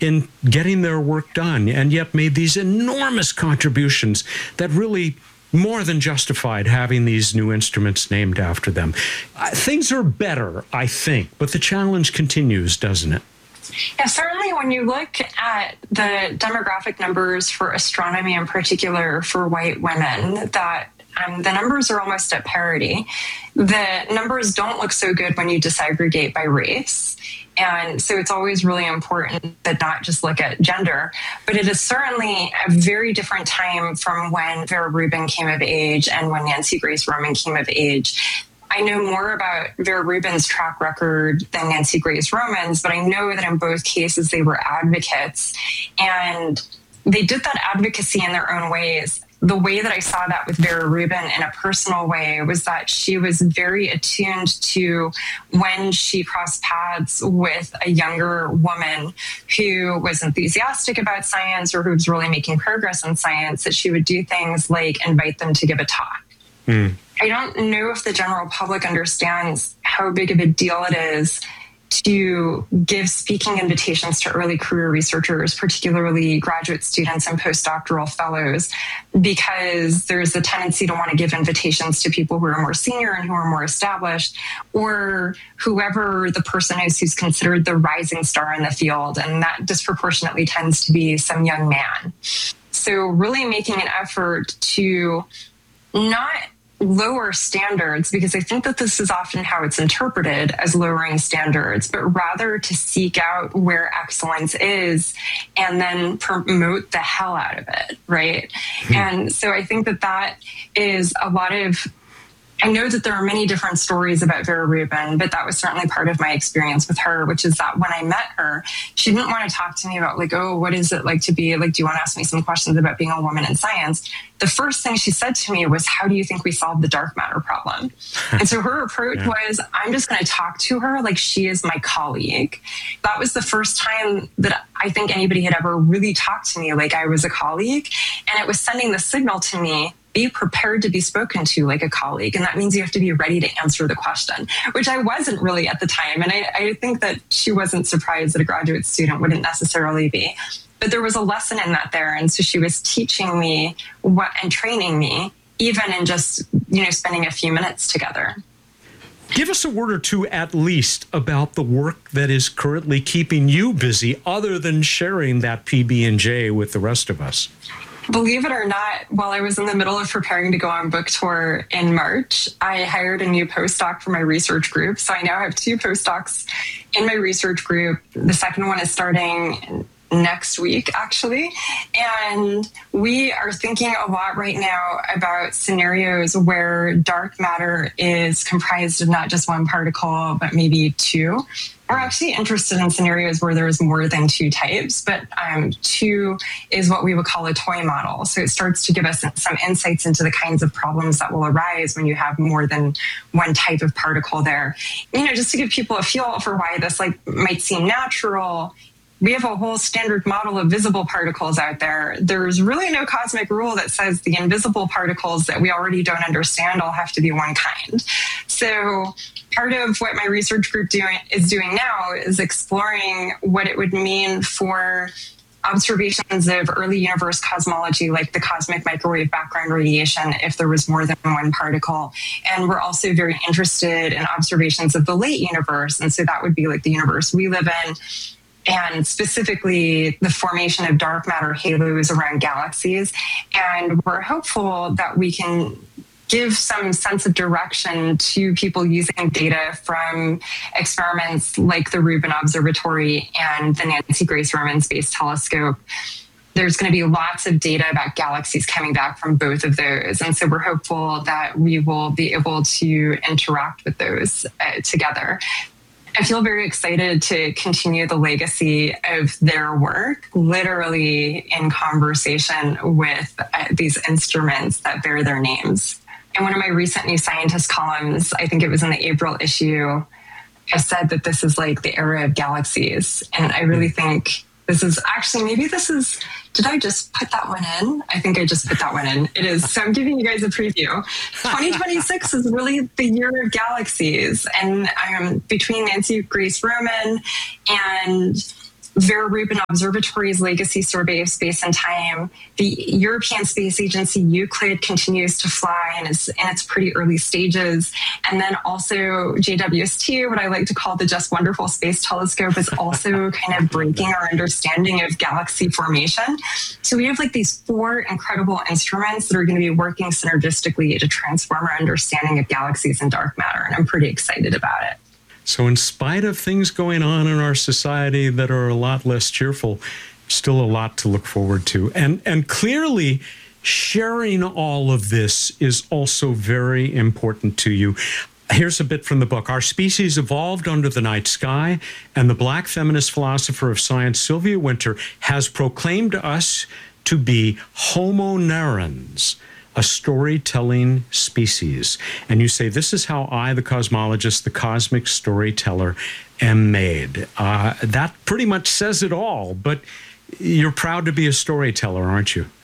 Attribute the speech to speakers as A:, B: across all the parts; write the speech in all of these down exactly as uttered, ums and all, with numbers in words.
A: in getting their work done, and yet made these enormous contributions that really more than justified having these new instruments named after them. Uh, things are better, I think, but the challenge continues, doesn't it?
B: Yeah, certainly when you look at the demographic numbers for astronomy in particular for white women, that um, the numbers are almost at parity. The numbers don't look so good when you disaggregate by race. And so it's always really important to not just look at gender, but it is certainly a very different time from when Vera Rubin came of age and when Nancy Grace Roman came of age. I know more about Vera Rubin's track record than Nancy Grace Roman's, but I know that in both cases they were advocates, and they did that advocacy in their own ways. The way that I saw that with Vera Rubin in a personal way was that she was very attuned to when she crossed paths with a younger woman who was enthusiastic about science or who was really making progress in science, that she would do things like invite them to give a talk. Mm. I don't know if the general public understands how big of a deal it is to give speaking invitations to early career researchers, particularly graduate students and postdoctoral fellows, because there's a tendency to want to give invitations to people who are more senior and who are more established, or whoever the person is who's considered the rising star in the field. And that disproportionately tends to be some young man. So really making an effort to not lower standards, because I think that this is often how it's interpreted as lowering standards, but rather to seek out where excellence is and then promote the hell out of it, right? Mm-hmm. And so I think that that is a lot of, I know that there are many different stories about Vera Rubin, but that was certainly part of my experience with her, which is that when I met her, she didn't want to talk to me about like, oh, what is it like to be, like, do you want to ask me some questions about being a woman in science? The first thing she said to me was, how do you think we solve the dark matter problem? And so her approach yeah. was, I'm just going to talk to her like she is my colleague. That was the first time that I think anybody had ever really talked to me like I was a colleague. And it was sending the signal to me, be prepared to be spoken to like a colleague. And that means you have to be ready to answer the question, which I wasn't really at the time. And I, I think that she wasn't surprised that a graduate student wouldn't necessarily be. But there was a lesson in that there. And so she was teaching me what and training me, even in just, you know, spending a few minutes together.
A: Give us a word or two at least about the work that is currently keeping you busy, other than sharing that P B and J with the rest of us.
B: Believe it or not, while I was in the middle of preparing to go on book tour in March, I hired a new postdoc for my research group. So I now have two postdocs in my research group. The second one is starting next week, actually. And we are thinking a lot right now about scenarios where dark matter is comprised of not just one particle, but maybe two. We're actually interested in scenarios where there's more than two types, but um, two is what we would call a toy model. So it starts to give us some insights into the kinds of problems that will arise when you have more than one type of particle there. You know, just to give people a feel for why this like might seem natural. We have a whole standard model of visible particles out there. There's really no cosmic rule that says the invisible particles that we already don't understand all have to be one kind. So part of what my research group doing, is doing now is exploring what it would mean for observations of early universe cosmology, like the cosmic microwave background radiation, if there was more than one particle. And we're also very interested in observations of the late universe. And so that would be like the universe we live in, and specifically the formation of dark matter halos around galaxies. And we're hopeful that we can give some sense of direction to people using data from experiments like the Rubin Observatory and the Nancy Grace Roman Space Telescope. There's going to be lots of data about galaxies coming back from both of those. And so we're hopeful that we will be able to interact with those uh, together. I feel very excited to continue the legacy of their work, literally in conversation with uh, these instruments that bear their names. In one of my recent New Scientist columns, I think it was in the April issue, I said that this is like the era of galaxies. And I really think this is actually, maybe this is, did I just put that one in? I think I just put that one in. It is. So I'm giving you guys a preview. twenty twenty-six is really the year of galaxies. And um, between Nancy Grace Roman and Vera Rubin Observatory's Legacy Survey of Space and Time. The European Space Agency Euclid continues to fly and is in its pretty early stages. And then also J W S T, what I like to call the Just Wonderful Space Telescope, is also kind of breaking our understanding of galaxy formation. So we have like these four incredible instruments that are going to be working synergistically to transform our understanding of galaxies and dark matter. And I'm pretty excited about it.
A: So in spite of things going on in our society that are a lot less cheerful, still a lot to look forward to. And and clearly, sharing all of this is also very important to you. Here's a bit from the book. Our species evolved under the night sky, and the Black feminist philosopher of science, Sylvia Wynter, has proclaimed us to be Homo narrans, a storytelling species. And you say, this is how I, the cosmologist, the cosmic storyteller, am made. Uh, that pretty much says it all, but you're proud to be a storyteller, aren't you?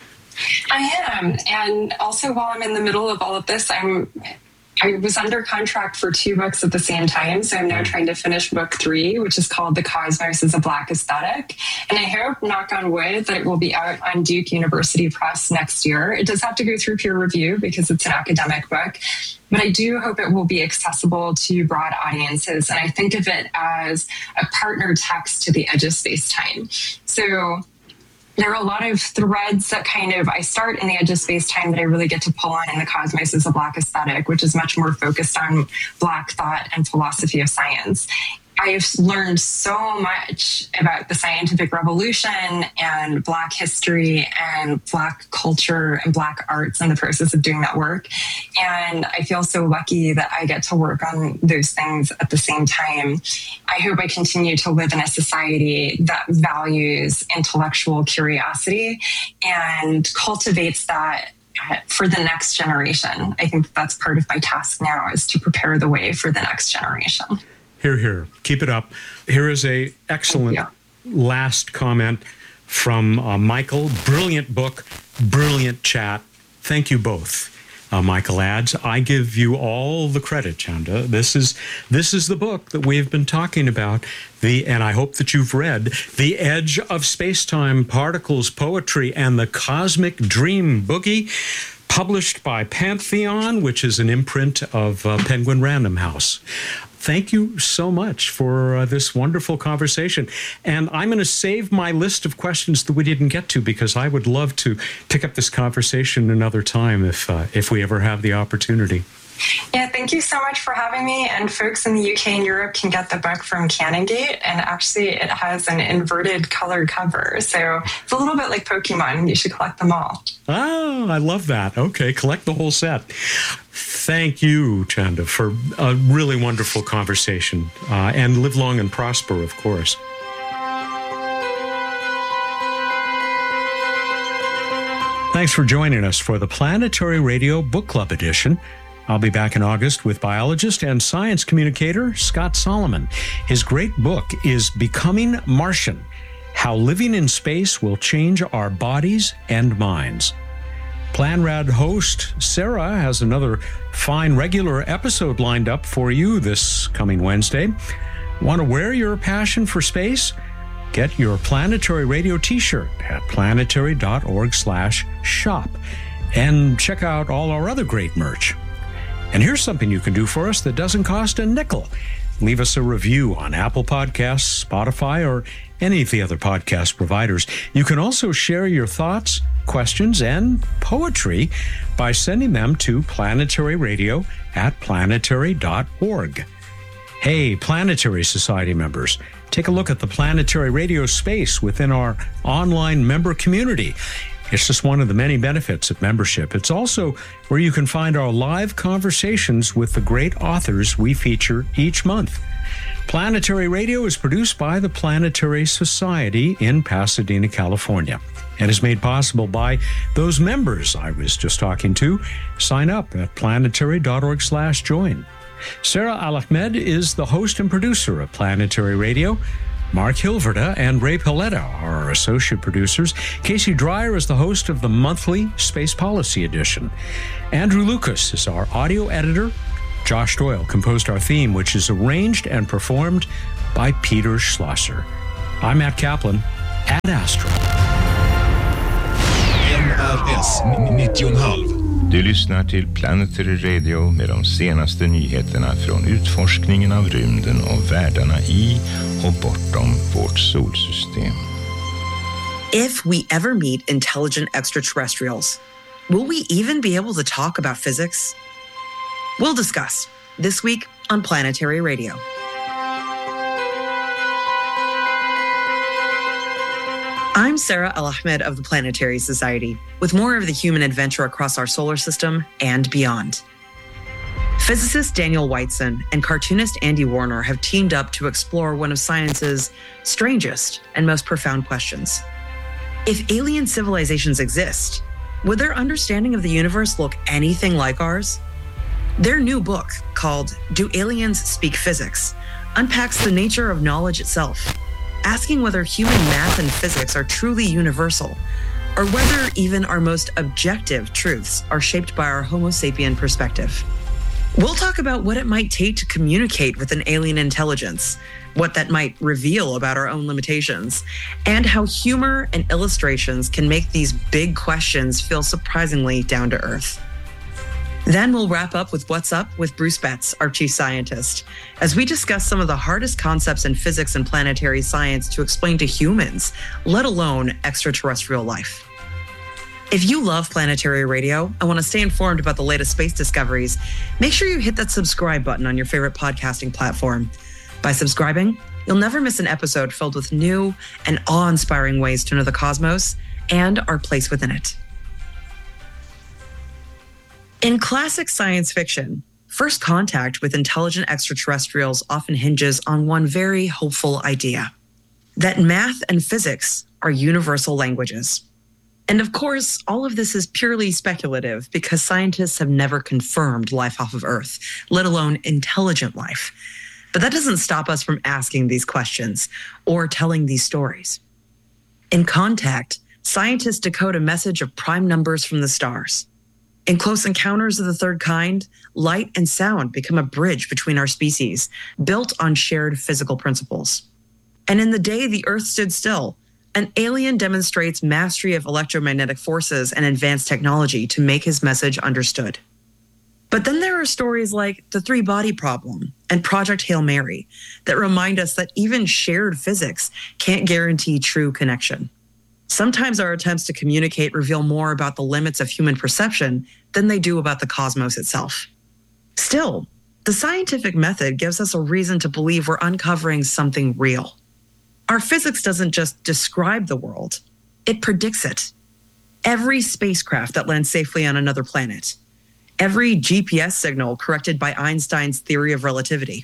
B: I am. And also while I'm in the middle of all of this, I'm I was under contract for two books at the same time. So I'm now trying to finish book three, which is called The Cosmos is a Black Aesthetic. And I hope, knock on wood, that it will be out on Duke University Press next year. It does have to go through peer review because it's an academic book. But I do hope it will be accessible to broad audiences. And I think of it as a partner text to the edge of space-time. So there are a lot of threads that kind of, I start in the edge of space-time that I really get to pull on in The Cosmos is a Black Aesthetic, which is much more focused on Black thought and philosophy of science. I've learned so much about the scientific revolution and Black history and Black culture and Black arts in the process of doing that work. And I feel so lucky that I get to work on those things at the same time. I hope I continue to live in a society that values intellectual curiosity and cultivates that for the next generation. I think that's part of my task now, is to prepare the way for the next generation.
A: Here, here. Keep it up. Here is a excellent last comment from uh, Michael. Brilliant book, brilliant chat. Thank you both. Uh, Michael adds, I give you all the credit, Chanda. This is this is the book that we've been talking about, the and I hope that you've read, The Edge of Spacetime, Particles, Poetry, and the Cosmic Dream Boogie, published by Pantheon, which is an imprint of uh, Penguin Random House. Thank you so much for uh, this wonderful conversation. And I'm going to save my list of questions that we didn't get to, because I would love to pick up this conversation another time if uh, if we ever have the opportunity.
B: Yeah, thank you so much for having me. And folks in the U K and Europe can get the book from Canongate. And actually, it has an inverted color cover. So it's a little bit like Pokemon. You should collect them all.
A: Oh, I love that. Okay, collect the whole set. Thank you, Chanda, for a really wonderful conversation. Uh, and live long and prosper, of course. Thanks for joining us for the Planetary Radio Book Club edition. I'll be back in August with biologist and science communicator Scott Solomon. His great book is Becoming Martian: How Living in Space Will Change Our Bodies and Minds. PlanRad host Sarah has another fine regular episode lined up for you this coming Wednesday. Want to wear your passion for space? Get your Planetary Radio t-shirt at planetary.org slash shop and check out all our other great merch. And here's something you can do for us that doesn't cost a nickel. Leave us a review on Apple Podcasts, Spotify, or any of the other podcast providers. You can also share your thoughts, questions, and poetry by sending them to planetaryradio at planetary dot org. Hey, Planetary Society members, take a look at the Planetary Radio space within our online member community. It's just one of the many benefits of membership. It's also where you can find our live conversations with the great authors we feature each month. Planetary Radio is produced by the Planetary Society in Pasadena, California, and is made possible by those members I was just talking to. Sign up at planetary.org slash join. Sarah Al-Ahmed is the host and producer of Planetary Radio. Mark Hilverda and Ray Paletta are our associate producers. Casey Dreyer is the host of the monthly Space Policy Edition. Andrew Lucas is our audio editor. Josh Doyle composed our theme, which is arranged and performed by Peter Schlosser. I'm Matt Kaplan, Ad Astra.
C: N R S nittio komma fem.
D: Du lyssnar till Planetary Radio med de senaste nyheterna från utforskningen av rymden och världarna i och bortom vårt solsystem.
E: If we ever meet intelligent extraterrestrials, will we even be able to talk about physics? We'll discuss this week on Planetary Radio. I'm Sarah Al-Ahmed of the Planetary Society, with more of the human adventure across our solar system and beyond. Physicist Daniel Whiteson and cartoonist Andy Warner have teamed up to explore one of science's strangest and most profound questions. If alien civilizations exist, would their understanding of the universe look anything like ours? Their new book, called Do Aliens Speak Physics?, unpacks the nature of knowledge itself, asking whether human math and physics are truly universal, or whether even our most objective truths are shaped by our Homo sapien perspective. We'll talk about what it might take to communicate with an alien intelligence, what that might reveal about our own limitations, and how humor and illustrations can make these big questions feel surprisingly down to earth. Then we'll wrap up with What's Up with Bruce Betts, our chief scientist, as we discuss some of the hardest concepts in physics and planetary science to explain to humans, let alone extraterrestrial life. If you love Planetary Radio and want to stay informed about the latest space discoveries, make sure you hit that subscribe button on your favorite podcasting platform. By subscribing, you'll never miss an episode filled with new and awe-inspiring ways to know the cosmos and our place within it. In classic science fiction, first contact with intelligent extraterrestrials often hinges on one very hopeful idea: that math and physics are universal languages. And of course, all of this is purely speculative because scientists have never confirmed life off of Earth, let alone intelligent life. But that doesn't stop us from asking these questions or telling these stories. In Contact, scientists decode a message of prime numbers from the stars. In Close Encounters of the Third Kind, light and sound become a bridge between our species, built on shared physical principles. And in The Day the Earth Stood Still, an alien demonstrates mastery of electromagnetic forces and advanced technology to make his message understood. But then there are stories like The Three-Body Problem and Project Hail Mary that remind us that even shared physics can't guarantee true connection. Sometimes our attempts to communicate reveal more about the limits of human perception than they do about the cosmos itself. Still, the scientific method gives us a reason to believe we're uncovering something real. Our physics doesn't just describe the world, it predicts it. Every spacecraft that lands safely on another planet, every G P S signal corrected by Einstein's theory of relativity,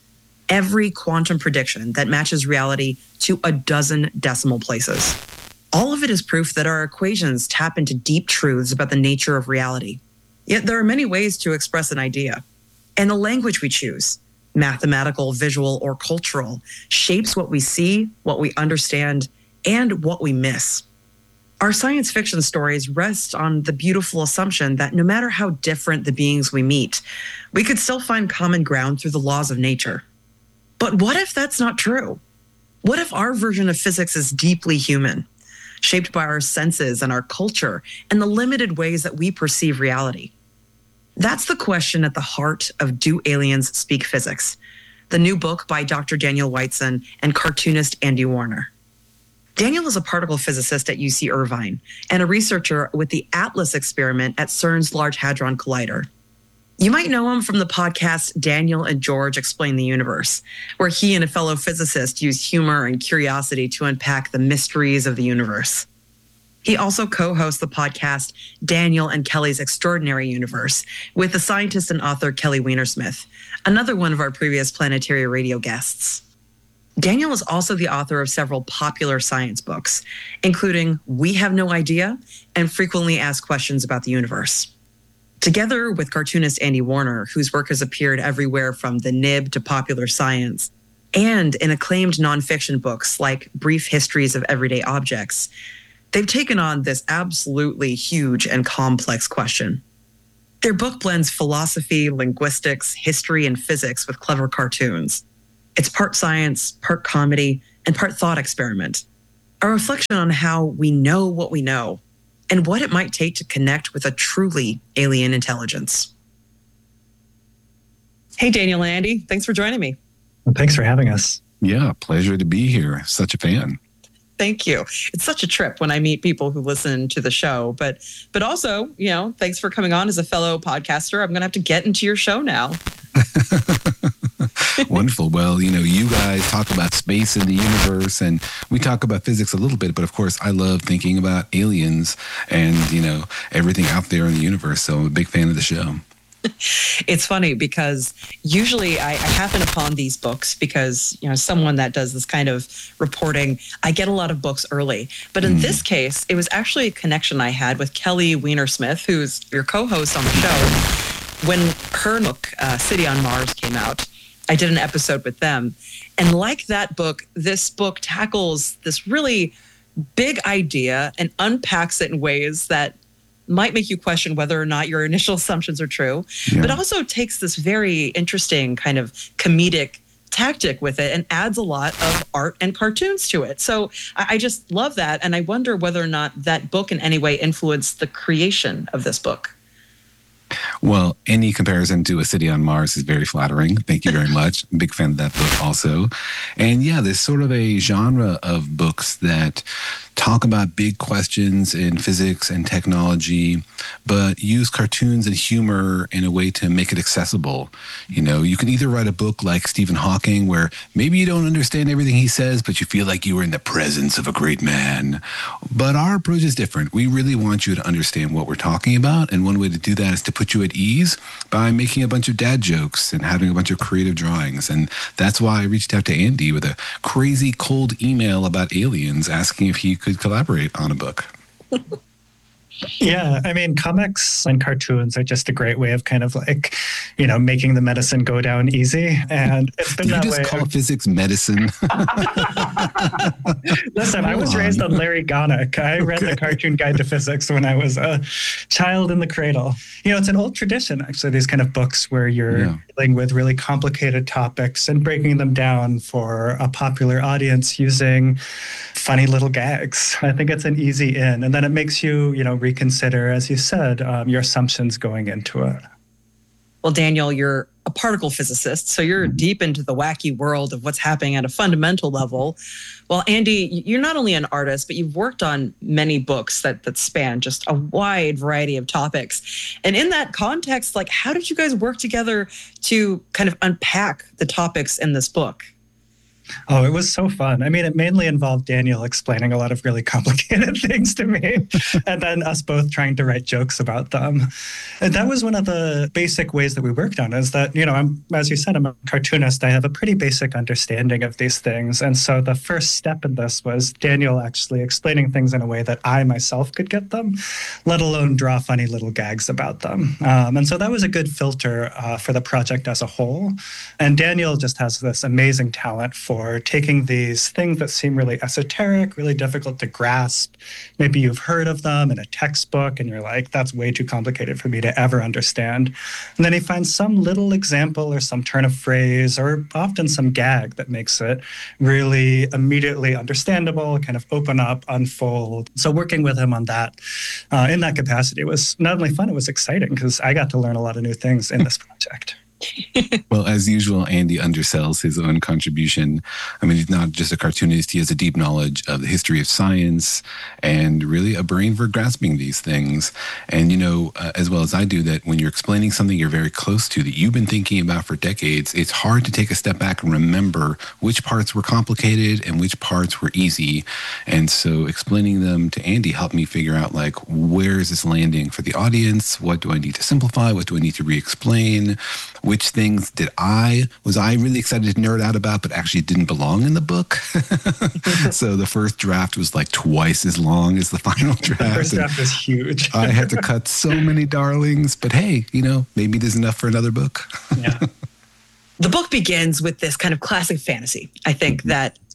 E: every quantum prediction that matches reality to a dozen decimal places. All of it is proof that our equations tap into deep truths about the nature of reality. Yet there are many ways to express an idea. And the language we choose, mathematical, visual, or cultural, shapes what we see, what we understand, and what we miss. Our science fiction stories rest on the beautiful assumption that no matter how different the beings we meet, we could still find common ground through the laws of nature. But what if that's not true? What if our version of physics is deeply human, shaped by our senses and our culture and the limited ways that we perceive reality? That's the question at the heart of Do Aliens Speak Physics?, the new book by Doctor Daniel Whiteson and cartoonist Andy Warner. Daniel is a particle physicist at U C Irvine and a researcher with the ATLAS experiment at CERN's Large Hadron Collider. You might know him from the podcast Daniel and George Explain the Universe, where he and a fellow physicist use humor and curiosity to unpack the mysteries of the universe. He also co-hosts the podcast Daniel and Kelly's Extraordinary Universe with the scientist and author Kelly Weinersmith, another one of our previous Planetary Radio guests. Daniel is also the author of several popular science books, including We Have No Idea and Frequently Asked Questions About the Universe. Together with cartoonist Andy Warner, whose work has appeared everywhere from The Nib to Popular Science, and in acclaimed nonfiction books like Brief Histories of Everyday Objects, they've taken on this absolutely huge and complex question. Their book blends philosophy, linguistics, history, and physics with clever cartoons. It's part science, part comedy, and part thought experiment. A reflection on how we know what we know and what it might take to connect with a truly alien intelligence. Hey, Daniel and Andy, thanks for joining me.
F: Well, thanks for having us.
G: Yeah, pleasure to be here. Such a fan.
E: Thank you. It's such a trip when I meet people who listen to the show, but but also, you know, thanks for coming on as a fellow podcaster. I'm going to have to get into your show now.
G: Wonderful. Well, you know, you guys talk about space and the universe, and we talk about physics a little bit, but of course, I love thinking about aliens and, you know, everything out there in the universe. So I'm a big fan of the show.
E: It's funny because usually I, I happen upon these books because, you know, someone that does this kind of reporting, I get a lot of books early. But in mm. this case, it was actually a connection I had with Kelly Weinersmith, who's your co-host on the show. When her book, uh, City on Mars, came out, I did an episode with them. And like that book, this book tackles this really big idea and unpacks it in ways that might make you question whether or not your initial assumptions are true, yeah. but also takes this very interesting kind of comedic tactic with it and adds a lot of art and cartoons to it. So I, I just love that. And I wonder whether or not that book in any way influenced the creation of this book.
G: Well, any comparison to A City on Mars is very flattering. Thank you very much. I'm a big fan of that book also. And yeah, there's sort of a genre of books that talk about big questions in physics and technology, but use cartoons and humor in a way to make it accessible. You know, you can either write a book like Stephen Hawking, where maybe you don't understand everything he says, but you feel like you were in the presence of a great man. But our approach is different. We really want you to understand what we're talking about. And one way to do that is to put you at ease by making a bunch of dad jokes and having a bunch of creative drawings. And that's why I reached out to Andy with a crazy cold email about aliens asking if he could collaborate on a book.
F: Yeah, I mean, comics and cartoons are just a great way of kind of like, you know, making the medicine go down easy. And it's been
G: Did
F: that
G: you just
F: way.
G: call physics medicine?
F: Listen, I was raised on Larry Gonick. I read okay. the Cartoon Guide to Physics when I was a child in the cradle. You know, it's an old tradition, actually, these kind of books where you're yeah. dealing with really complicated topics and breaking them down for a popular audience using funny little gags. I think it's an easy in. And then it makes you, you know, reconsider, as you said, um, your assumptions going into it.
E: Well, Daniel, you're a particle physicist, so you're deep into the wacky world of what's happening at a fundamental level. Well, Andy, you're not only an artist, but you've worked on many books that that span just a wide variety of topics. And in that context, like, how did you guys work together to kind of unpack the topics in this book?
F: Oh, it was so fun. I mean, it mainly involved Daniel explaining a lot of really complicated things to me and then us both trying to write jokes about them. And that was one of the basic ways that we worked on is that, you know, I'm, as you said, I'm a cartoonist. I have a pretty basic understanding of these things. And so the first step in this was Daniel actually explaining things in a way that I myself could get them, let alone draw funny little gags about them. Um, and so that was a good filter uh, for the project as a whole. And Daniel just has this amazing talent for or taking these things that seem really esoteric, really difficult to grasp. Maybe you've heard of them in a textbook and you're like, that's way too complicated for me to ever understand. And then he finds some little example or some turn of phrase or often some gag that makes it really immediately understandable, kind of open up, unfold. So working with him on that, uh, in that capacity was not only fun, it was exciting because I got to learn a lot of new things in this project.
G: Well, as usual, Andy undersells his own contribution. I mean, he's not just a cartoonist. He has a deep knowledge of the history of science and really a brain for grasping these things. And, you know, uh, as well as I do, that when you're explaining something you're very close to that you've been thinking about for decades, it's hard to take a step back and remember which parts were complicated and which parts were easy. And so explaining them to Andy helped me figure out, like, where is this landing for the audience? What do I need to simplify? What do I need to re-explain? Which things did I, was I really excited to nerd out about, but actually didn't belong in the book? So the first draft was like twice as long as the final draft.
F: The first draft was huge.
G: I had to cut so many darlings, but hey, you know, maybe there's enough for another book.
F: Yeah.
E: The book begins with this kind of classic fantasy, I think, that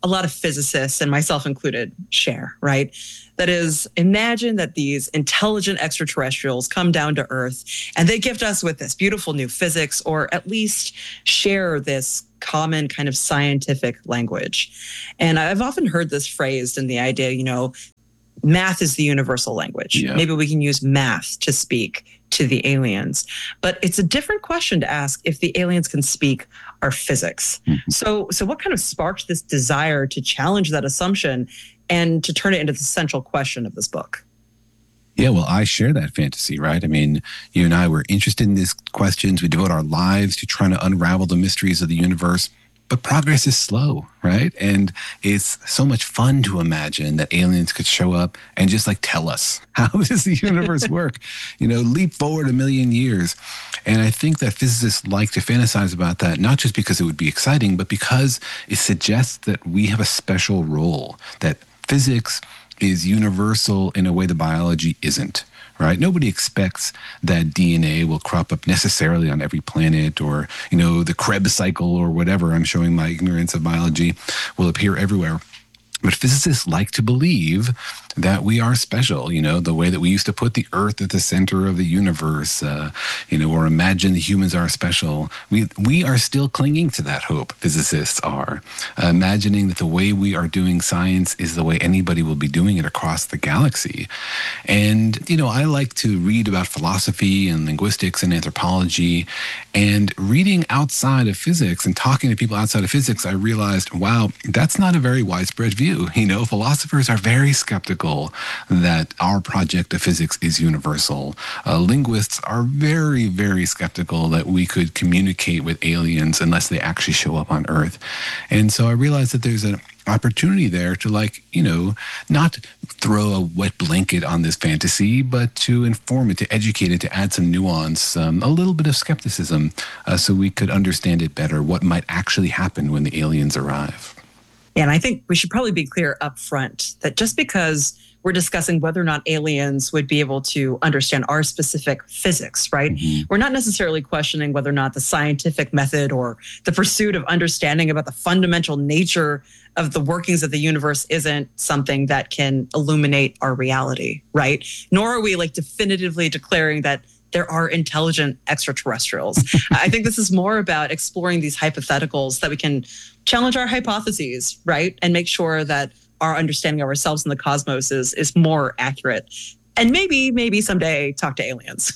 E: a lot of physicists, and myself included, share, right? That is, imagine that these intelligent extraterrestrials come down to Earth and they gift us with this beautiful new physics, or at least share this common kind of scientific language. And I've often heard this phrased in the idea, you know, math is the universal language.
G: Yeah.
E: Maybe we can use math to speak to the aliens. But it's a different question to ask if the aliens can speak our physics. Mm-hmm. So, so what kind of sparked this desire to challenge that assumption and to turn it into the central question of this book?
G: Yeah, well, I share that fantasy, right? I mean, you and I were interested in these questions. We devote our lives to trying to unravel the mysteries of the universe. But progress is slow, right? And it's so much fun to imagine that aliens could show up and just like tell us, how does the universe work? You know, leap forward a million years. And I think that physicists like to fantasize about that, not just because it would be exciting, but because it suggests that we have a special role, that physics is universal in a way that biology isn't. Right? Nobody expects that D N A will crop up necessarily on every planet, or, you know, the Krebs cycle or whatever. I'm showing my ignorance of biology will appear everywhere. But physicists like to believe that we are special, you know, the way that we used to put the Earth at the center of the universe, uh, you know, or imagine the humans are special. We we are still clinging to that hope, physicists are, uh, imagining that the way we are doing science is the way anybody will be doing it across the galaxy. And, you know, I like to read about philosophy and linguistics and anthropology, and reading outside of physics and talking to people outside of physics, I realized, wow, that's not a very widespread view. You know, philosophers are very skeptical that our project of physics is universal. Uh, linguists are very, very skeptical that we could communicate with aliens unless they actually show up on Earth. And so I realized that there's an opportunity there to, like, you know, not throw a wet blanket on this fantasy, but to inform it, to educate it, to add some nuance, um, a little bit of skepticism, uh, so we could understand it better, what might actually happen when the aliens arrive.
E: And I think we should probably be clear up front that just because we're discussing whether or not aliens would be able to understand our specific physics, right? Mm-hmm. We're not necessarily questioning whether or not the scientific method or the pursuit of understanding about the fundamental nature of the workings of the universe isn't something that can illuminate our reality, right? Nor are we like definitively declaring that there are intelligent extraterrestrials. I think this is more about exploring these hypotheticals that we can challenge our hypotheses, right? And make sure that our understanding of ourselves and the cosmos is, is more accurate. And maybe, maybe someday talk to aliens.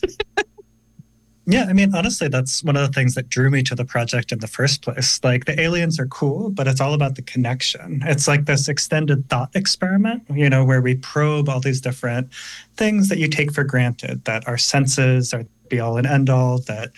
F: Yeah, I mean, honestly, that's one of the things that drew me to the project in the first place. Like, the aliens are cool, but it's all about the connection. It's like this extended thought experiment, you know, where we probe all these different things that you take for granted, that our senses are be all and end all, that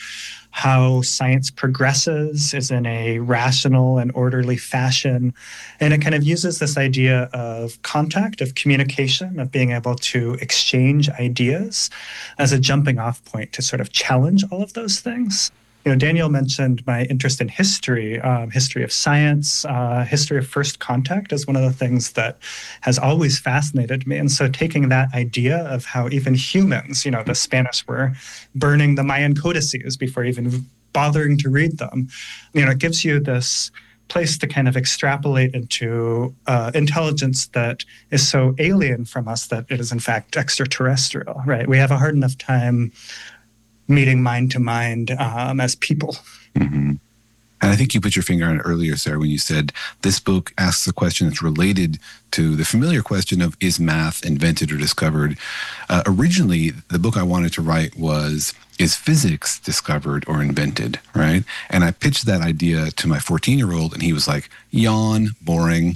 F: how science progresses is in a rational and orderly fashion. And it kind of uses this idea of contact, of communication, of being able to exchange ideas as a jumping off point to sort of challenge all of those things. You know, Daniel mentioned my interest in history, um, history of science, uh, history of first contact is one of the things that has always fascinated me. And so taking that idea of how even humans, you know, the Spanish were burning the Mayan codices before even bothering to read them, you know, it gives you this place to kind of extrapolate into uh, intelligence that is so alien from us that it is in fact extraterrestrial, right? We have a hard enough time meeting mind to mind um, as people.
G: Mm-hmm. And I think you put your finger on it earlier, Sarah, when you said this book asks a question that's related to the familiar question of, is math invented or discovered? Uh, originally, the book I wanted to write was, is physics discovered or invented, right? And I pitched that idea to my fourteen-year-old, and he was like, yawn, boring.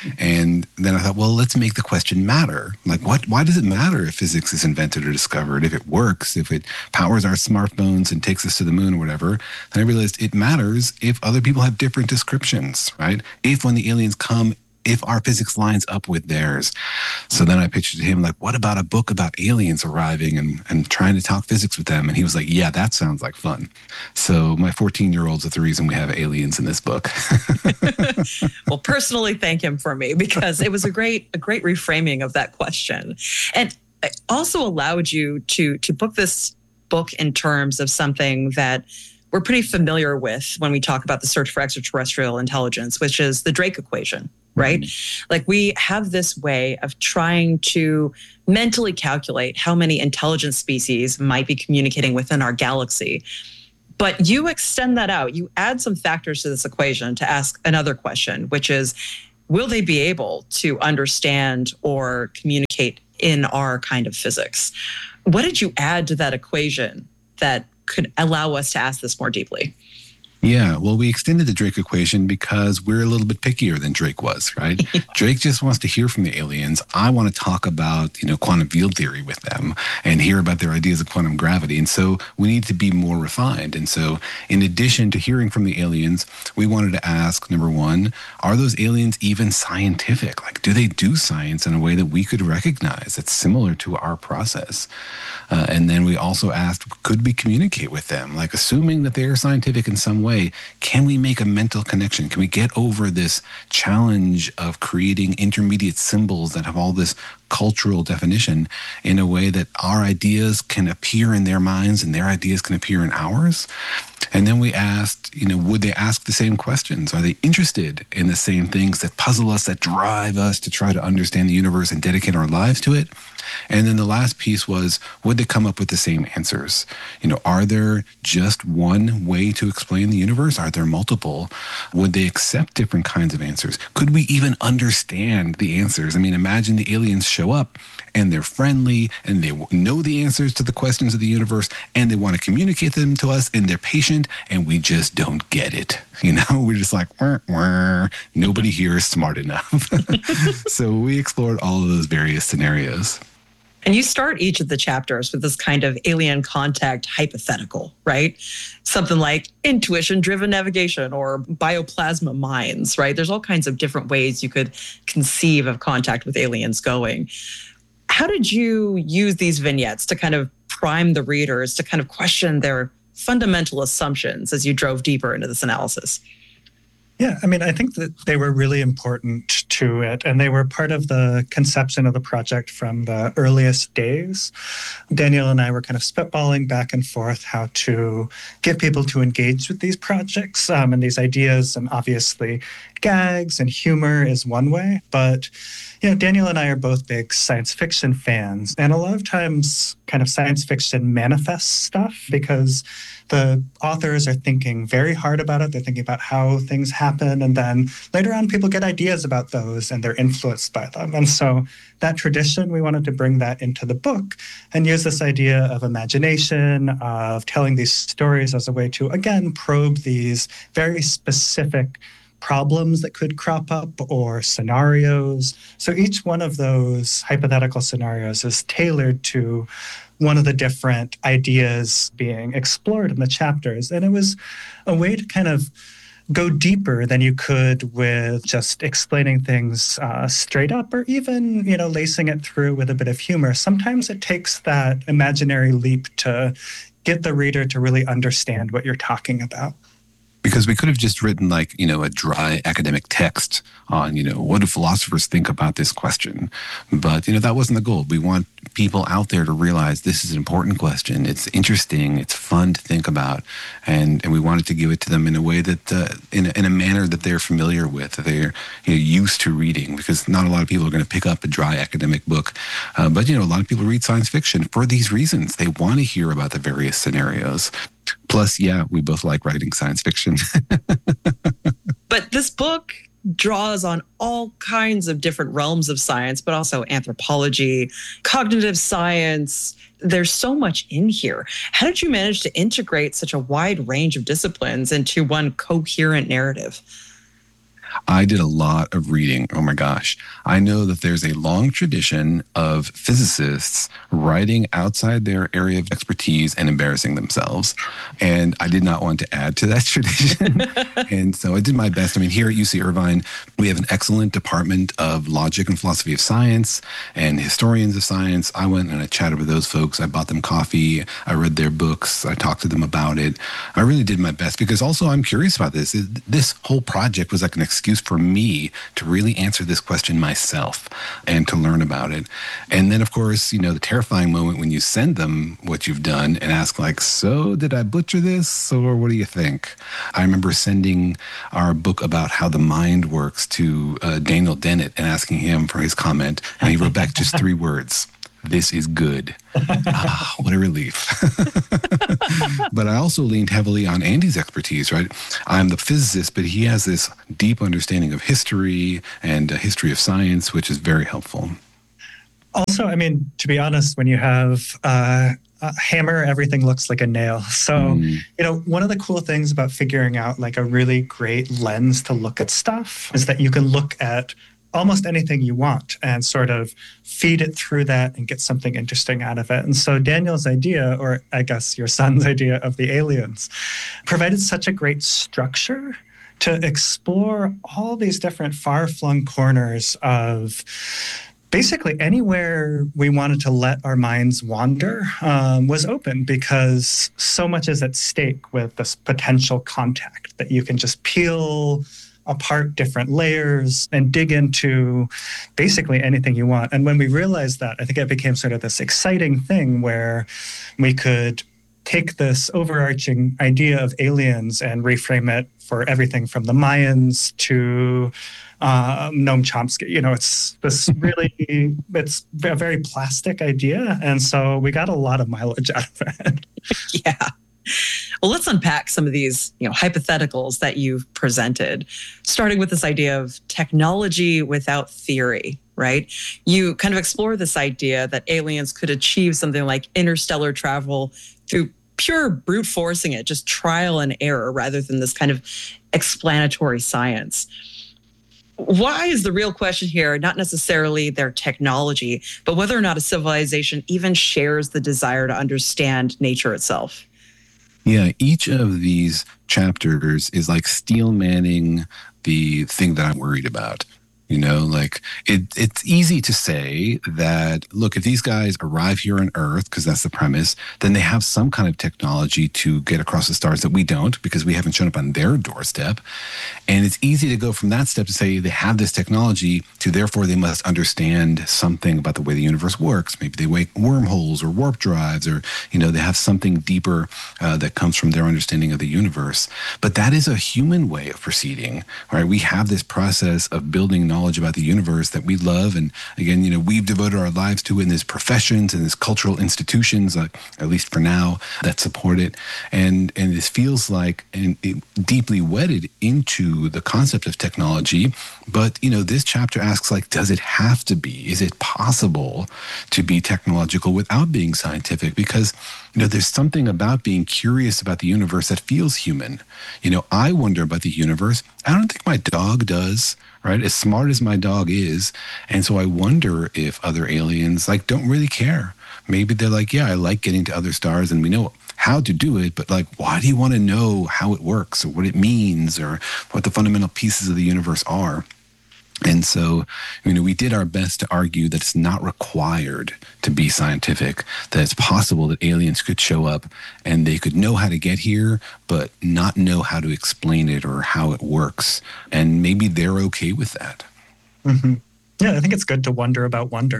G: And then I thought, well, let's make the question matter. Like, what? Why does it matter if physics is invented or discovered? If it works, if it powers our smartphones and takes us to the moon or whatever? Then I realized it matters if other people have different descriptions, right? If when the aliens come, if our physics lines up with theirs. So then I pitched to him, like, what about a book about aliens arriving and, and trying to talk physics with them? And he was like, yeah, that sounds like fun. So my fourteen-year-old's is the reason we have aliens in this book.
E: Well, personally, thank him for me, because it was a great, a great reframing of that question. And it also allowed you to, to book this book in terms of something that we're pretty familiar with when we talk about the search for extraterrestrial intelligence, which is the Drake equation. right? Mm-hmm. Like we have this way of trying to mentally calculate how many intelligent species might be communicating within our galaxy. But you extend that out. You add some factors to this equation to ask another question, which is, will they be able to understand or communicate in our kind of physics? What did you add to that equation that could allow us to ask this more deeply?
G: Yeah, well, we extended the Drake equation because we're a little bit pickier than Drake was, right? Drake just wants to hear from the aliens. I want to talk about, you know, quantum field theory with them and hear about their ideas of quantum gravity. And so we need to be more refined. And so in addition to hearing from the aliens, we wanted to ask, number one, are those aliens even scientific? Like, do they do science in a way that we could recognize that's similar to our process? Uh, and then we also asked, could we communicate with them? Like, assuming that they are scientific in some way, can we make a mental connection? Can we get over this challenge of creating intermediate symbols that have all this cultural definition in a way that our ideas can appear in their minds and their ideas can appear in ours? And then we asked, you know, would they ask the same questions? Are they interested in the same things that puzzle us, that drive us to try to understand the universe and dedicate our lives to it? And then the last piece was, would they come up with the same answers? You know, are there just one way to explain the universe? Are there multiple? Would they accept different kinds of answers? Could we even understand the answers? I mean, imagine the aliens show up and they're friendly and they know the answers to the questions of the universe and they want to communicate them to us and they're patient and we just don't get it. You know, we're just like, wah, wah. Nobody here is smart enough. So we explored all of those various scenarios.
E: And you start each of the chapters with this kind of alien contact hypothetical, right? Something like intuition-driven navigation or bioplasma minds, right? There's all kinds of different ways you could conceive of contact with aliens going. How did you use these vignettes to kind of prime the readers to kind of question their fundamental assumptions as you drove deeper into this analysis?
F: Yeah, I mean, I think that they were really important to it, and they were part of the conception of the project from the earliest days. Daniel and I were kind of spitballing back and forth how to get people to engage with these projects um, and these ideas, and obviously gags and humor is one way, but you know, Daniel and I are both big science fiction fans, and a lot of times kind of science fiction manifests stuff because the authors are thinking very hard about it. They're thinking about how things happen, and then later on people get ideas about those and they're influenced by them. And so that tradition, we wanted to bring that into the book and use this idea of imagination, of telling these stories as a way to, again, probe these very specific problems that could crop up or scenarios. So each one of those hypothetical scenarios is tailored to one of the different ideas being explored in the chapters. And it was a way to kind of go deeper than you could with just explaining things uh, straight up, or even, you know, lacing it through with a bit of humor. Sometimes it takes that imaginary leap to get the reader to really understand what you're talking about.
G: Because we could have just written like, you know, a dry academic text on, you know, what do philosophers think about this question? But, you know, that wasn't the goal. We want people out there to realize this is an important question. It's interesting. It's fun to think about. And and we wanted to give it to them in a way that, uh, in, a, in a manner that they're familiar with, that they're, you know, used to reading. Because not a lot of people are going to pick up a dry academic book. Uh, but, you know, a lot of people read science fiction for these reasons. They want to hear about the various scenarios. Plus, yeah, we both like writing science fiction.
E: But this book draws on all kinds of different realms of science, but also anthropology, cognitive science. There's so much in here. How did you manage to integrate such a wide range of disciplines into one coherent narrative?
G: I did a lot of reading. Oh my gosh. I know that there's a long tradition of physicists writing outside their area of expertise and embarrassing themselves. And I did not want to add to that tradition. And so I did my best. I mean, here at U C Irvine, we have an excellent department of logic and philosophy of science and historians of science. I went and I chatted with those folks. I bought them coffee. I read their books. I talked to them about it. I really did my best because also I'm curious about this. This whole project was like an excuse excuse for me to really answer this question myself and to learn about it. And then, of course, you know, the terrifying moment when you send them what you've done and ask like, so did I butcher this or what do you think? I remember sending our book about how the mind works to uh, Daniel Dennett and asking him for his comment. And he wrote back just three words. This is good. Ah, what a relief. But I also leaned heavily on Andy's expertise, right? I'm the physicist, but he has this deep understanding of history and a history of science, which is very helpful.
F: Also, I mean, to be honest, when you have uh, a hammer, everything looks like a nail. So, mm. you know, one of the cool things about figuring out like a really great lens to look at stuff is that you can look at almost anything you want and sort of feed it through that and get something interesting out of it. And so Daniel's idea, or I guess your son's idea of the aliens, provided such a great structure to explore all these different far-flung corners of basically anywhere we wanted to let our minds wander um, was open, because so much is at stake with this potential contact that you can just peel apart different layers and dig into basically anything you want. And when we realized that, I think it became sort of this exciting thing where we could take this overarching idea of aliens and reframe it for everything from the Mayans to um, Noam Chomsky. You know, it's this really, it's a very plastic idea. And so we got a lot of mileage out of it.
E: Yeah. Well, let's unpack some of these, you know, hypotheticals that you've presented, starting with this idea of technology without theory, right? You kind of explore this idea that aliens could achieve something like interstellar travel through pure brute forcing it, just trial and error, rather than this kind of explanatory science. Why is the real question here not necessarily their technology, but whether or not a civilization even shares the desire to understand nature itself?
G: Yeah, each of these chapters is like steel manning the thing that I'm worried about. You know, like it, it's easy to say that, look, if these guys arrive here on Earth, because that's the premise, then they have some kind of technology to get across the stars that we don't, because we haven't shown up on their doorstep. And it's easy to go from that step to say they have this technology to therefore they must understand something about the way the universe works. Maybe they make wormholes or warp drives, or, you know, they have something deeper uh, that comes from their understanding of the universe. But that is a human way of proceeding, right? We have this process of building knowledge knowledge about the universe that we love. And again, you know, we've devoted our lives to it, and there's professions and there's cultural institutions, uh, at least for now, that support it. And and this feels like and it, deeply wedded into the concept of technology. But, you know, this chapter asks, like, does it have to be? Is it possible to be technological without being scientific? Because, you know, there's something about being curious about the universe that feels human. You know, I wonder about the universe. I don't think my dog does, right? As smart as my dog is. And so I wonder if other aliens, like, don't really care. Maybe they're like, yeah, I like getting to other stars and we know how to do it, but like, why do you want to know how it works or what it means or what the fundamental pieces of the universe are? And so, you know, we did our best to argue that it's not required to be scientific, that it's possible that aliens could show up and they could know how to get here, but not know how to explain it or how it works. And maybe they're okay with that.
F: Mm-hmm. Yeah, I think it's good to wonder about wonder.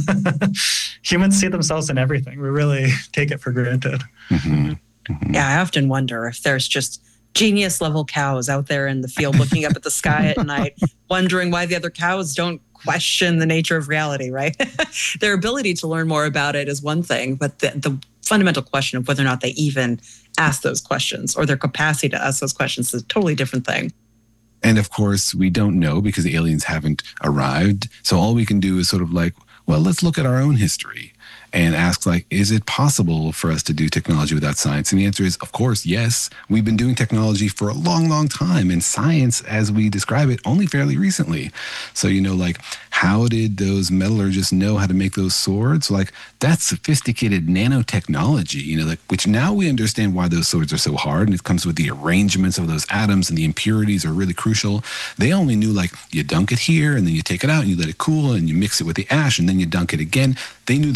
F: Humans see themselves in everything. We really take it for granted.
G: Mm-hmm. Mm-hmm.
E: Yeah, I often wonder if there's just genius level cows out there in the field looking up at the sky at night, wondering why the other cows don't question the nature of reality, right? Their ability to learn more about it is one thing, but the, the fundamental question of whether or not they even ask those questions or their capacity to ask those questions is a totally different thing.
G: And of course, we don't know because the aliens haven't arrived. So all we can do is sort of like, well, let's look at our own history and ask, like, is it possible for us to do technology without science? And the answer is, of course, yes. We've been doing technology for a long, long time, and science, as we describe it, only fairly recently. So, you know, like, how did those metallurgists know how to make those swords? Like, that's sophisticated nanotechnology, you know, like, which now we understand why those swords are so hard, and it comes with the arrangements of those atoms, and the impurities are really crucial. They only knew, like, you dunk it here, and then you take it out, and you let it cool, and you mix it with the ash, and then you dunk it again. They knew the recipe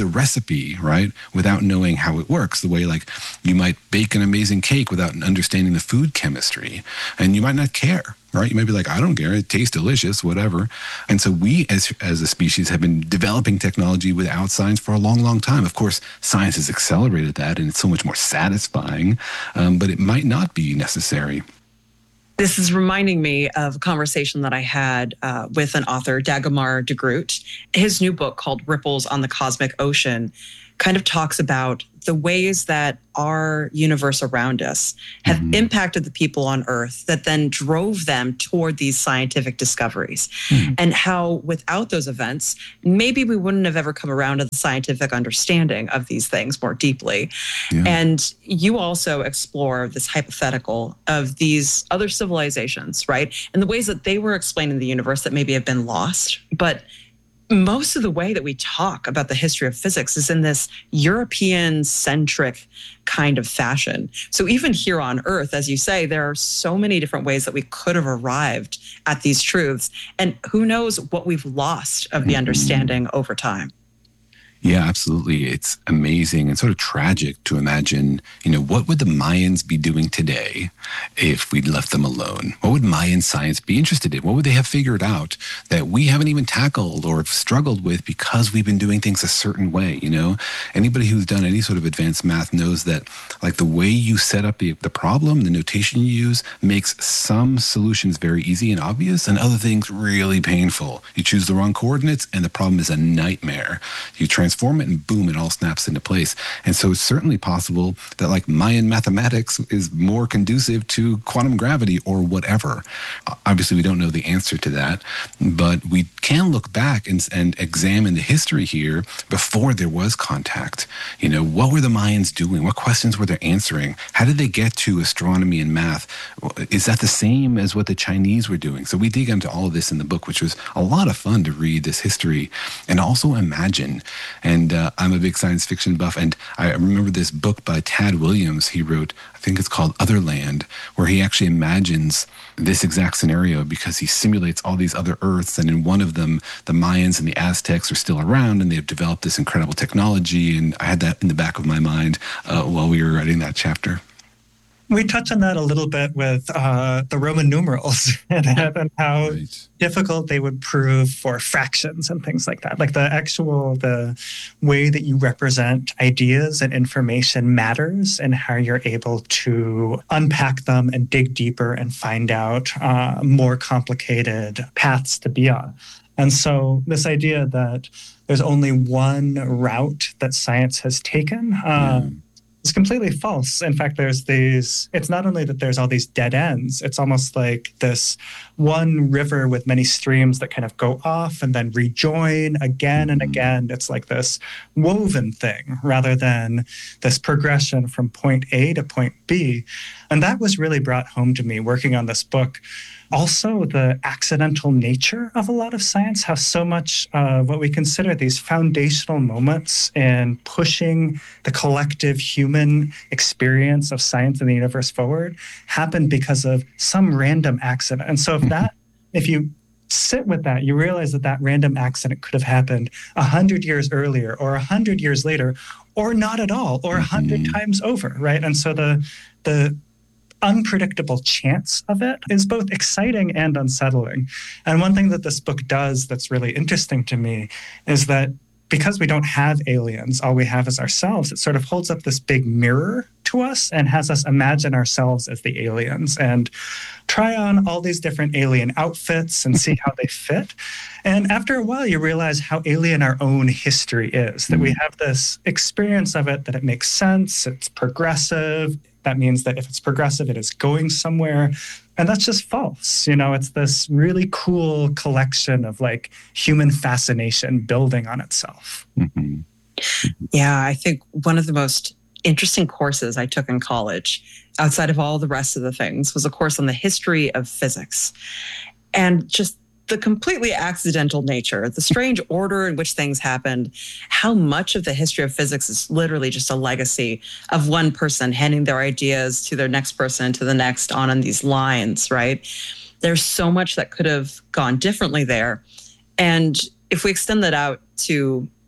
G: be, right? Without knowing how it works, the way like you might bake an amazing cake without understanding the food chemistry, and you might not care, right? You might be like, I don't care, it tastes delicious, whatever. And so we as as a species have been developing technology without science for a long, long time. Of course, science has accelerated that, and it's so much more satisfying, um, but it might not be necessary.
E: This is reminding me of a conversation that I had uh, with an author, Dagmar de Groot. His new book called Ripples on the Cosmic Ocean kind of talks about the ways that our universe around us have mm-hmm. impacted the people on Earth that then drove them toward these scientific discoveries. Mm-hmm. And how without those events, maybe we wouldn't have ever come around to the scientific understanding of these things more deeply. Yeah. And you also explore this hypothetical of these other civilizations, right? And the ways that they were explaining the universe that maybe have been lost. But most of the way that we talk about the history of physics is in this European-centric kind of fashion. So even here on Earth, as you say, there are so many different ways that we could have arrived at these truths. And who knows what we've lost of the understanding over time.
G: Yeah, absolutely. It's amazing and sort of tragic to imagine, you know, what would the Mayans be doing today if we'd left them alone? What would Mayan science be interested in? What would they have figured out that we haven't even tackled or struggled with because we've been doing things a certain way, you know? Anybody who's done any sort of advanced math knows that, like, the way you set up the, the problem, the notation you use, makes some solutions very easy and obvious and other things really painful. You choose the wrong coordinates and the problem is a nightmare. You try transform it and boom, it all snaps into place. And so it's certainly possible that like Mayan mathematics is more conducive to quantum gravity or whatever. Obviously, we don't know the answer to that, but we can look back and, and examine the history here before there was contact. You know, what were the Mayans doing? What questions were they answering? How did they get to astronomy and math? Is that the same as what the Chinese were doing? So we dig into all of this in the book, which was a lot of fun to read this history and also imagine. And uh, I'm a big science fiction buff, and I remember this book by Tad Williams he wrote, I think it's called Otherland, where he actually imagines this exact scenario because he simulates all these other Earths, and in one of them, the Mayans and the Aztecs are still around, and they've developed this incredible technology, and I had that in the back of my mind uh, while we were writing that chapter.
F: We touch on that a little bit with uh, the Roman numerals and, and how right. difficult they would prove for fractions and things like that. Like the actual, the way that you represent ideas and information matters and how you're able to unpack them and dig deeper and find out uh, more complicated paths to be on. And so this idea that there's only one route that science has taken, uh, yeah. It's completely false. In fact, there's these, it's not only that there's all these dead ends, it's almost like this one river with many streams that kind of go off and then rejoin again and again. It's like this woven thing rather than this progression from point A to point B. And that was really brought home to me working on this book. Also, the accidental nature of a lot of science, how so much of what we consider these foundational moments in pushing the collective human experience of science and the universe forward happened because of some random accident. And so if that, if you sit with that, you realize that that random accident could have happened a hundred years earlier or a hundred years later, or not at all, or a hundred mm-hmm. times over, right? And so the the unpredictable chance of it is both exciting and unsettling. And one thing that this book does that's really interesting to me is that because we don't have aliens, all we have is ourselves, it sort of holds up this big mirror to us and has us imagine ourselves as the aliens and try on all these different alien outfits and see how they fit. And after a while, you realize how alien our own history is, that we have this experience of it, that it makes sense, it's progressive. That means that if it's progressive, it is going somewhere. And that's just false. You know, it's this really cool collection of like human fascination building on itself.
E: Mm-hmm. Yeah, I think one of the most interesting courses I took in college, outside of all the rest of the things, was a course on the history of physics. And just the completely accidental nature, the strange order in which things happened, how much of the history of physics is literally just a legacy of one person handing their ideas to their next person, to the next, on on these lines, right? There's so much that could have gone differently there. And if we extend that out to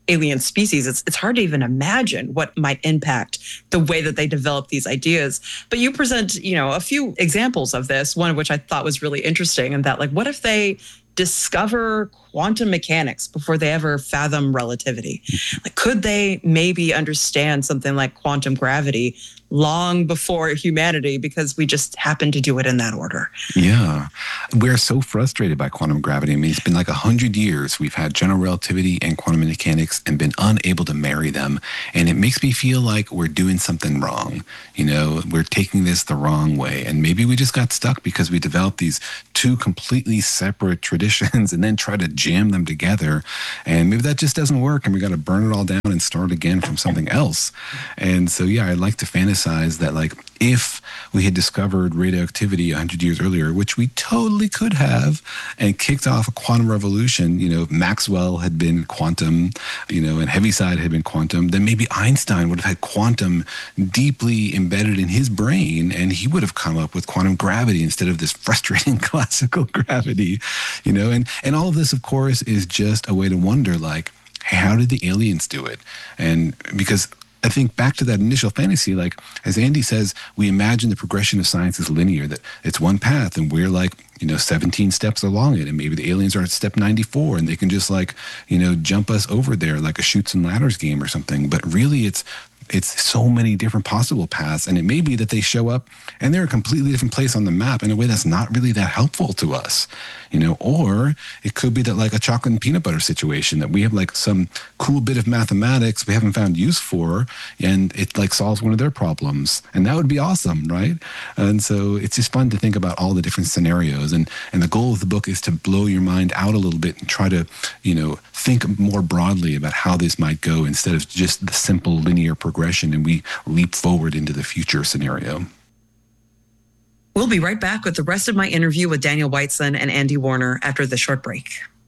E: alien species, it's it's hard to even imagine what might impact the way that they develop these ideas. But you present, you know, a few examples of this, one of which I thought was really interesting, and that, like, what if they discover quantum mechanics before they ever fathom relativity? Like, could they maybe understand something like quantum gravity long before humanity because we just happen to do it in that order?
G: Yeah. We're so frustrated by quantum gravity. I mean, it's been like a hundred years. We've had general relativity and quantum mechanics and been unable to marry them. And it makes me feel like we're doing something wrong. You know, we're taking this the wrong way. And maybe we just got stuck because we developed these two completely separate traditions and then try to jam them together. And maybe that just doesn't work. And we got to burn it all down and start again from something else. And so, yeah, I'd like to fantasize that, like, if we had discovered radioactivity one hundred years earlier, which we totally could have, and kicked off a quantum revolution, you know, if Maxwell had been quantum, you know, and Heaviside had been quantum, then maybe Einstein would have had quantum deeply embedded in his brain, and he would have come up with quantum gravity instead of this frustrating classical gravity, you know, and, and all of this, of course, is just a way to wonder, like, hey, how did the aliens do it? And because I think back to that initial fantasy, like, as Andy says, we imagine the progression of science is linear, that it's one path and we're like, you know, seventeen steps along it. And maybe the aliens are at step ninety-four and they can just, like, you know, jump us over there like a Chutes and Ladders game or something. But really it's it's so many different possible paths. And it may be that they show up and they're a completely different place on the map in a way that's not really that helpful to us, you know, or it could be that, like, a chocolate and peanut butter situation, that we have, like, some cool bit of mathematics we haven't found use for, and it, like, solves one of their problems. And that would be awesome, right? And so it's just fun to think about all the different scenarios. And, and the goal of the book is to blow your mind out a little bit and try to, you know, think more broadly about how this might go instead of just the simple linear progression and we leap forward into the future scenario.
E: We'll be right back with the rest of my interview with Daniel Whiteson and Andy Warner after the short break.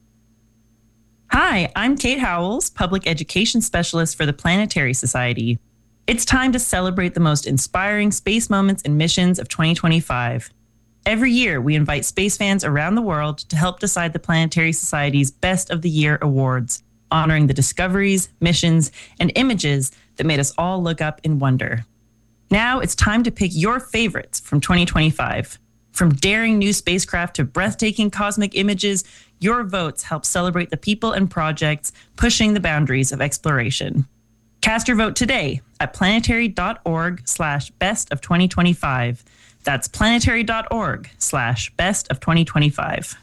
H: Hi, I'm Kate Howells, Public Education Specialist for the Planetary Society. It's time to celebrate the most inspiring space moments and missions of twenty twenty-five. Every year, we invite space fans around the world to help decide the Planetary Society's Best of the Year awards, honoring the discoveries, missions, and images that made us all look up in wonder. Now it's time to pick your favorites from twenty twenty-five. From daring new spacecraft to breathtaking cosmic images, your votes help celebrate the people and projects pushing the boundaries of exploration. Cast your vote today at planetary.org slash best of 2025. That's planetary.org slash best of 2025.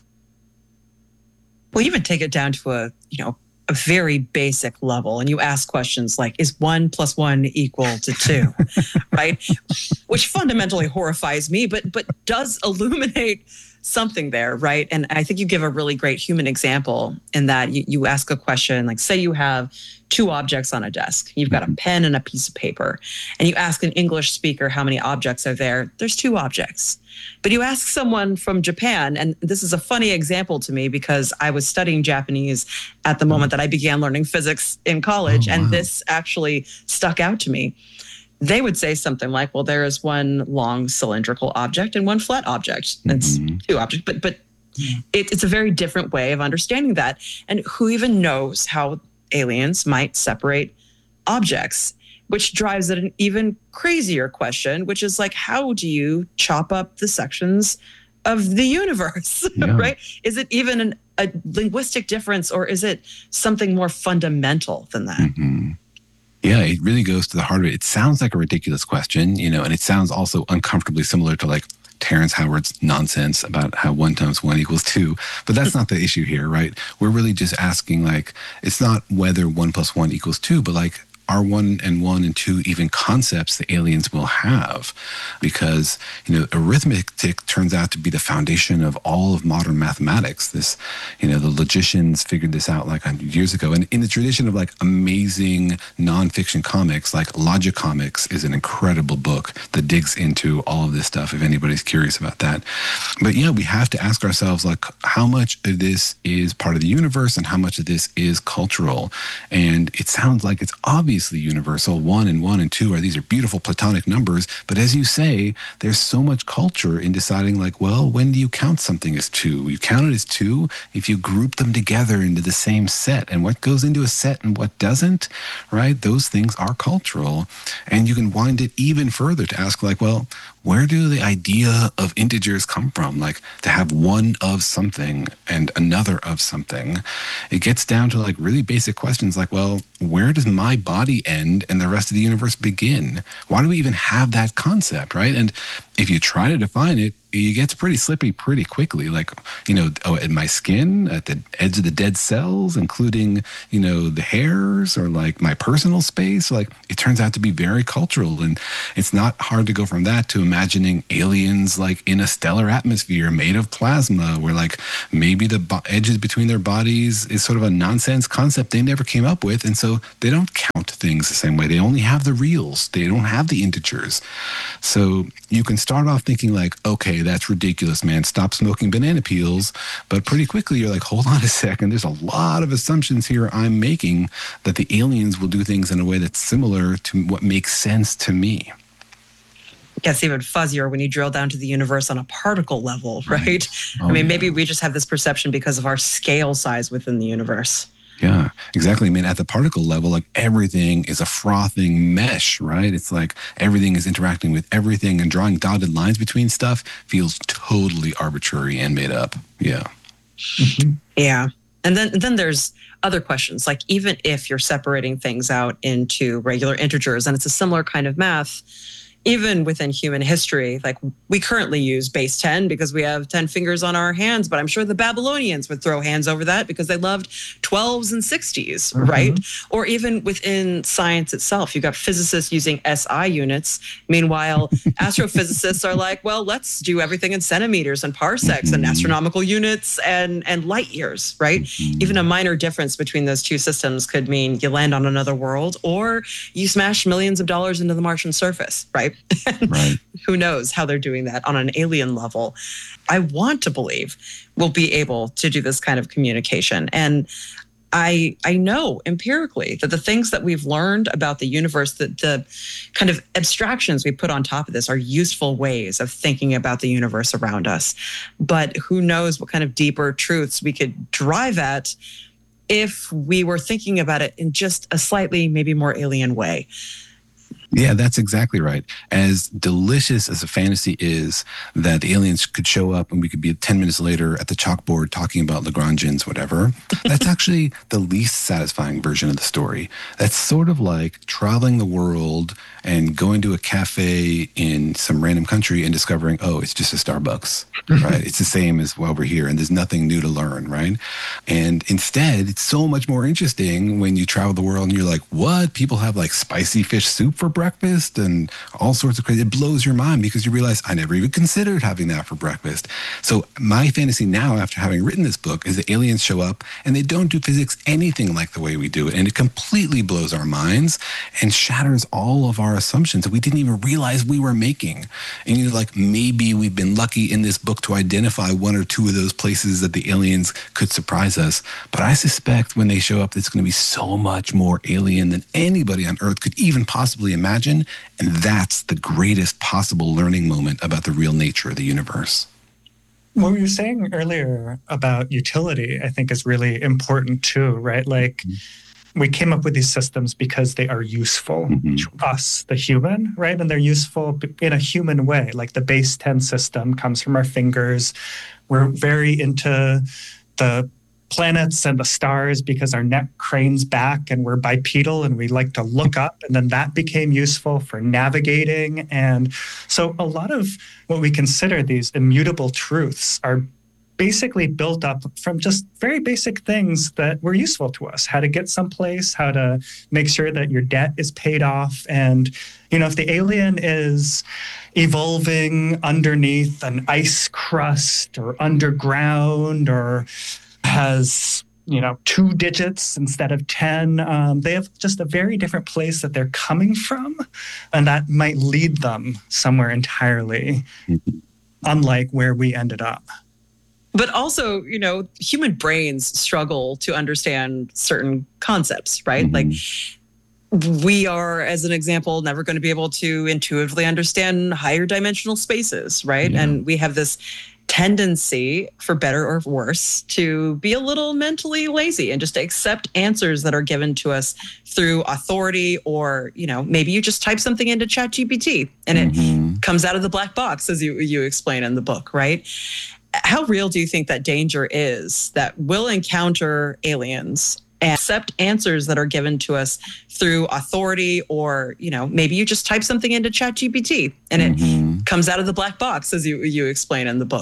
E: Well, even take it down to a, you know, a very basic level, and you ask questions like, is one plus one equal to two, right? Which fundamentally horrifies me, but but does illuminate something there, right? And I think you give a really great human example in that you, you ask a question, like, say you have two objects on a desk. You've got a pen and a piece of paper, and you ask an English speaker how many objects are there. There's two objects. But you ask someone from Japan, and this is a funny example to me because I was studying Japanese at the moment that I began learning physics in college, oh, wow. and this actually stuck out to me. They would say something like, well, there is one long cylindrical object and one flat object. That's mm-hmm. two objects, but but mm. it, it's a very different way of understanding that. And who even knows how aliens might separate objects, which drives at an even crazier question, which is like, how do you chop up the sections of the universe, yeah. right? Is it even an, a linguistic difference, or is it something more fundamental than that?
G: Mm-hmm. Yeah, it really goes to the heart of it. It sounds like a ridiculous question, you know, and it sounds also uncomfortably similar to, like, Terrence Howard's nonsense about how one times one equals two. But that's not the issue here, right? We're really just asking, like, it's not whether one plus one equals two, but, like, are one and one and two even concepts the aliens will have? Because, you know, arithmetic turns out to be the foundation of all of modern mathematics. This, you know, the logicians figured this out like one hundred years ago. And in the tradition of, like, amazing nonfiction comics, like Logicomics is an incredible book that digs into all of this stuff, if anybody's curious about that. But yeah, we have to ask ourselves, like, how much of this is part of the universe and how much of this is cultural? And it sounds like it's obvious obviously universal. One and one and two are these are beautiful platonic numbers. But as you say, there's so much culture in deciding like, well, when do you count something as two? You count it as two if you group them together into the same set. And what goes into a set and what doesn't, right? Those things are cultural. And you can wind it even further to ask like, well, where do the idea of integers come from? Like to have one of something and another of something. It gets down to like really basic questions like, well, where does my body end and the rest of the universe begin? Why do we even have that concept, right? And if you try to define it, it gets pretty slippy pretty quickly. Like, you know, oh, at my skin, at the edge of the dead cells, including, you know, the hairs or like my personal space, like it turns out to be very cultural. And it's not hard to go from that to imagining aliens like in a stellar atmosphere made of plasma where like maybe the bo- edges between their bodies is sort of a nonsense concept they never came up with. And so they don't count things the same way. They only have the reals. They don't have the integers. So you can start off thinking like, okay, that's ridiculous, man. Stop smoking banana peels. But pretty quickly, you're like, hold on a second. There's a lot of assumptions here I'm making that the aliens will do things in a way that's similar to what makes sense to me.
E: It gets even fuzzier when you drill down to the universe on a particle level, right? right. Oh, I mean, yeah. Maybe we just have this perception because of our scale size within the universe.
G: Yeah, exactly. I mean, at the particle level, like everything is a frothing mesh, right? It's like everything is interacting with everything, and drawing dotted lines between stuff feels totally arbitrary and made up. Yeah.
E: Mm-hmm. Yeah. And then, then there's other questions, like even if you're separating things out into regular integers, and it's a similar kind of math, even within human history, like we currently use base ten because we have ten fingers on our hands, but I'm sure the Babylonians would throw hands over that because they loved twelves and sixties, mm-hmm. right? Or even within science itself, you've got physicists using S I units. Meanwhile, astrophysicists are like, well, let's do everything in centimeters and parsecs mm-hmm. and astronomical units and, and light years, right? Mm-hmm. Even a minor difference between those two systems could mean you land on another world or you smash millions of dollars into the Martian surface, right?
G: Right.
E: Who knows how they're doing that on an alien level. I want to believe we'll be able to do this kind of communication. And I I know empirically that the things that we've learned about the universe, that the kind of abstractions we put on top of this are useful ways of thinking about the universe around us. But who knows what kind of deeper truths we could drive at if we were thinking about it in just a slightly, maybe more alien way.
G: Yeah, that's exactly right. As delicious as a fantasy is that the aliens could show up and we could be ten minutes later at the chalkboard talking about Lagrangians, whatever, that's actually the least satisfying version of the story. That's sort of like traveling the world and going to a cafe in some random country and discovering, oh, it's just a Starbucks, right? It's the same as while we're here and there's nothing new to learn, right? And instead, it's so much more interesting when you travel the world and you're like, what? People have like spicy fish soup for breakfast and all sorts of crazy. It blows your mind because you realize I never even considered having that for breakfast. So my fantasy now, after having written this book, is that aliens show up and they don't do physics anything like the way we do it. And it completely blows our minds and shatters all of our assumptions that we didn't even realize we were making. And you're like, maybe we've been lucky in this book to identify one or two of those places that the aliens could surprise us. But I suspect when they show up, it's going to be so much more alien than anybody on Earth could even possibly imagine. And that's the greatest possible learning moment about the real nature of the universe.
F: What you were saying earlier about utility, I think is really important too, right? Like, mm-hmm. we came up with these systems because they are useful mm-hmm. to us, the human, right? And they're useful in a human way. Like the base ten system comes from our fingers. We're very into the planets and the stars because our neck cranes back and we're bipedal and we like to look up. And then that became useful for navigating. And so a lot of what we consider these immutable truths are basically built up from just very basic things that were useful to us. How to get someplace, how to make sure that your debt is paid off. And, you know, if the alien is evolving underneath an ice crust or underground or has, you know, two digits instead of ten, um, they have just a very different place that they're coming from. And that might lead them somewhere entirely, mm-hmm. unlike where we ended up.
E: But also, you know, human brains struggle to understand certain concepts, right? Mm-hmm. Like we are, as an example, never going to be able to intuitively understand higher dimensional spaces, right?
G: Yeah.
E: And we have this tendency, for better or worse, to be a little mentally lazy and just accept answers that are given to us through authority, or, you know, maybe you just type something into ChatGPT and
G: Mhm.
E: it comes out of the black box, as you you explain in the book, right? How real do you think that danger is that we'll encounter aliens and accept answers that are given to us through authority, or, you know, maybe you just type something into ChatGPT and it
G: Mhm.
E: comes out of the black box, as you you explain in the book?